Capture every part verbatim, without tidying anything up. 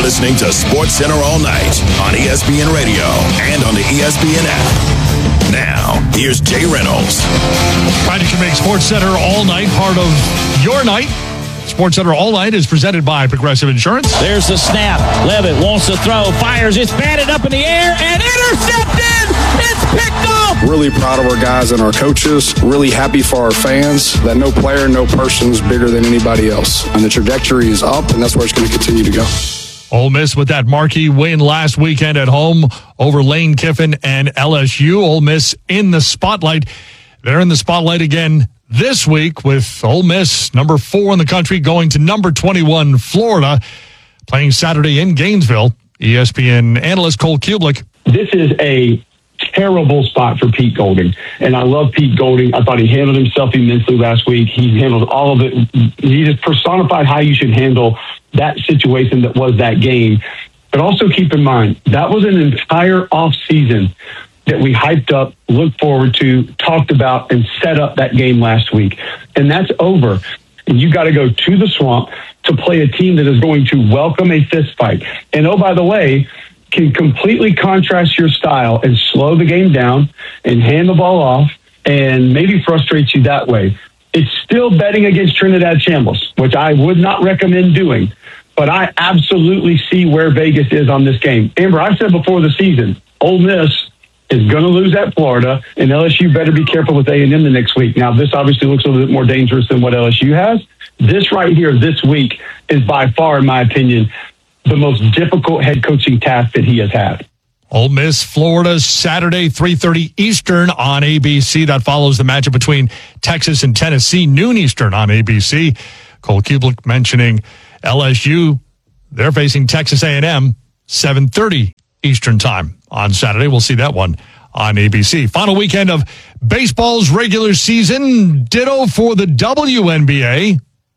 listening to SportsCenter All Night on E S P N Radio and on the E S P N app. Now, here's Jay Reynolds. Trying to make SportsCenter All Night part of your night. SportsCenter All Night is presented by Progressive Insurance. There's the snap. Levitt wants to throw, fires. It's batted up in the air and intercepted. It's picked off. Really proud of our guys and our coaches. Really happy for our fans that no player, no person is bigger than anybody else. And the trajectory is up, and that's where it's going to continue to go. Ole Miss with that marquee win last weekend at home over Lane Kiffin and L S U. Ole Miss in the spotlight. They're in the spotlight again this week with Ole Miss, number four in the country, going to number twenty-one, Florida, playing Saturday in Gainesville. E S P N analyst Cole Kublik. This is a terrible spot for Pete Golding, and I love Pete Golding. I thought he handled himself immensely last week. He handled all of it. He just personified how you should handle that situation that was that game. But also keep in mind, that was an entire off season that we hyped up, looked forward to, talked about, and set up that game last week. And that's over. And you got to go to the Swamp to play a team that is going to welcome a fist fight. And oh, by the way, can completely contrast your style and slow the game down and hand the ball off and maybe frustrate you that way. It's still betting against Trinidad Shambles, which I would not recommend doing. But I absolutely see where Vegas is on this game. Amber, I said before the season, Ole Miss is going to lose at Florida, and L S U better be careful with A and M the next week. Now, this obviously looks a little bit more dangerous than what L S U has. This right here this week is by far, in my opinion, the most difficult head coaching task that he has had. Ole Miss, Florida, Saturday, three thirty Eastern on A B C. That follows the matchup between Texas and Tennessee, noon Eastern on A B C. Cole Kublik mentioning L S U. They're facing Texas A and M, seven thirty Eastern time on Saturday. We'll see that one on A B C. Final weekend of baseball's regular season. Ditto for the W N B A.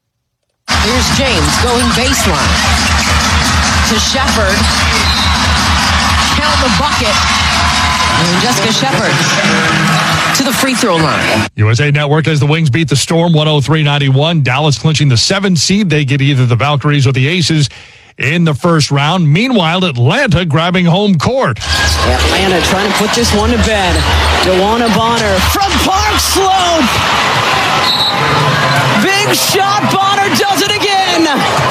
Here's James going baseline to Shepard. Count the bucket. And Jessica Shepard to the free throw line. U S A Network as the Wings beat the Storm one oh three ninety-one. Dallas clinching the seventh seed. They get either the Valkyries or the Aces in the first round. Meanwhile, Atlanta grabbing home court. Atlanta trying to put this one to bed. DeWanna Bonner from Park Slope. Big shot. Bonner does it again.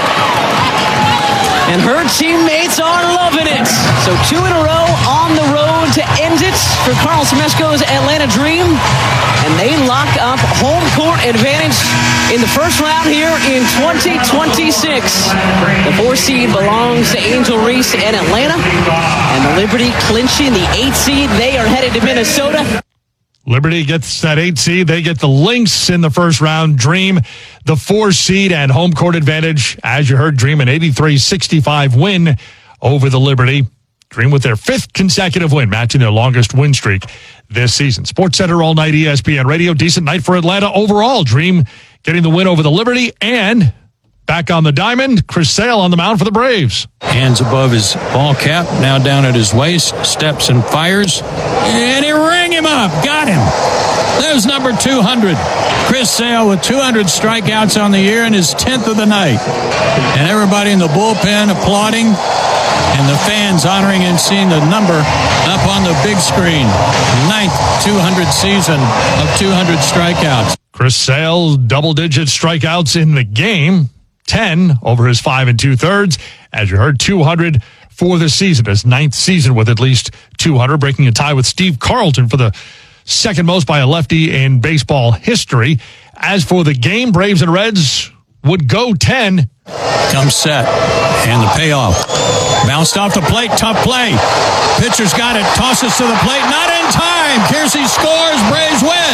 And her teammates are loving it. So two in a row on the road to end it for Carl Semesco's Atlanta Dream. And they lock up home court advantage in the first round here in twenty twenty-six. The four seed belongs to Angel Reese and Atlanta. And the Liberty clinching the eight seed. They are headed to Minnesota. Liberty gets that eight seed. They get the Lynx in the first round. Dream, the four seed and home court advantage. As you heard, Dream an eighty-three sixty-five win over the Liberty. Dream with their fifth consecutive win, matching their longest win streak this season. SportsCenter All Night E S P N Radio. Decent night for Atlanta overall. Dream getting the win over the Liberty, and back on the diamond, Chris Sale on the mound for the Braves. Hands above his ball cap, now down at his waist, steps and fires, and he rang him up. Got him. There's number two hundred. Chris Sale with two hundred strikeouts on the year and his tenth of the night. And everybody in the bullpen applauding, and the fans honoring and seeing the number up on the big screen. Ninth two hundred season of two hundred strikeouts. Chris Sale, double-digit strikeouts in the game. ten over his five and two-thirds. As you heard, two hundred for the season. His ninth season with at least two hundred, breaking a tie with Steve Carlton for the second most by a lefty in baseball history. As for the game, Braves and Reds would go ten. Comes set, and the payoff. Bounced off the plate, tough play. Pitcher's got it, tosses to the plate, not in time. Kiersey scores, Braves win.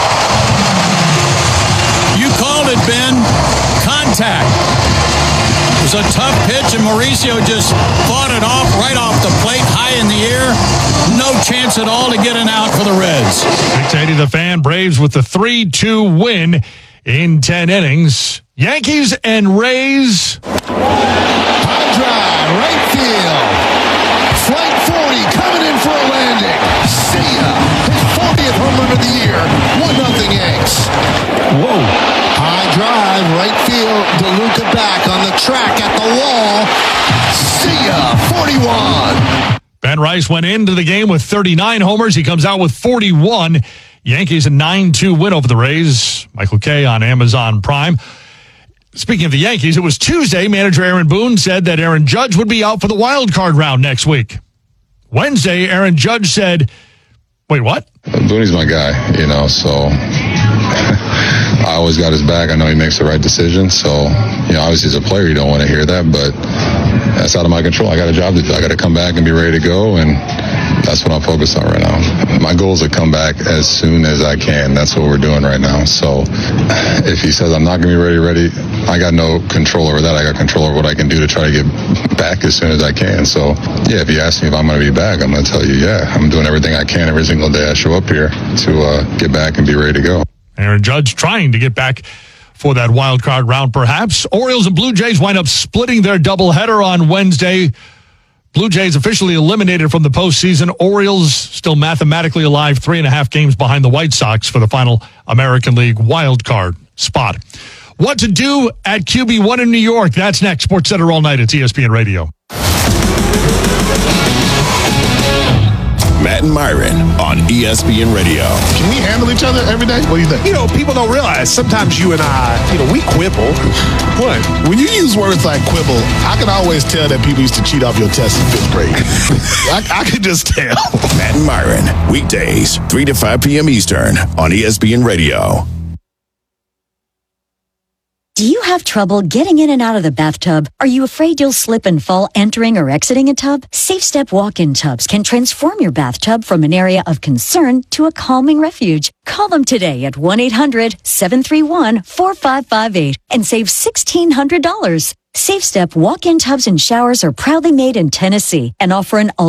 You called it, Ben. Contact. It was a tough pitch, and Mauricio just fought it off right off the plate, high in the air. No chance at all to get an out for the Reds. six eighty The Fan. Braves with the three two win in ten innings. Yankees and Rays. High drive, right field. Flight forty coming in for a landing. See ya. His fortieth home run of the year. one nothing Yanks. Whoa. High drive, right field. DeLuca back on the track at the wall. See ya, forty-one. Ben Rice went into the game with thirty-nine homers. He comes out with forty-one. Yankees a nine two win over the Rays. Michael Kay on Amazon Prime. Speaking of the Yankees, it was Tuesday. Manager Aaron Boone said that Aaron Judge would be out for the wild card round next week. Wednesday, Aaron Judge said, wait, what? Boone's my guy, you know, so I always got his back. I know he makes the right decision. So, you know, obviously as a player, you don't want to hear that, but that's out of my control. I got a job to do. I got to come back and be ready to go, and that's what I'm focused on right now. My goal is to come back as soon as I can. That's what we're doing right now. So if he says I'm not going to be ready, ready, I got no control over that. I got control over what I can do to try to get back as soon as I can. So, yeah, if you ask me if I'm going to be back, I'm going to tell you, yeah, I'm doing everything I can every single day I show up here to uh, get back and be ready to go. Aaron Judge trying to get back for that wild card round, perhaps. Orioles and Blue Jays wind up splitting their doubleheader on Wednesday. Blue Jays officially eliminated from the postseason. Orioles still mathematically alive, three and a half games behind the White Sox for the final American League wild card spot. What to do at Q B one in New York? That's next. Sports Center all night at E S P N Radio. Matt and Myron on E S P N Radio. Can we handle each other every day? What do you think? You know, people don't realize sometimes you and I, you know, we quibble. What? When you use words like quibble, I can always tell that people used to cheat off your test in fifth grade. I, I can just tell. Matt and Myron, weekdays, three to five p.m. Eastern on E S P N Radio. Do you have trouble getting in and out of the bathtub? Are you afraid you'll slip and fall entering or exiting a tub? SafeStep walk-in tubs can transform your bathtub from an area of concern to a calming refuge. Call them today at one eight hundred seven three one four five five eight and save sixteen hundred dollars. SafeStep walk-in tubs and showers are proudly made in Tennessee and offer an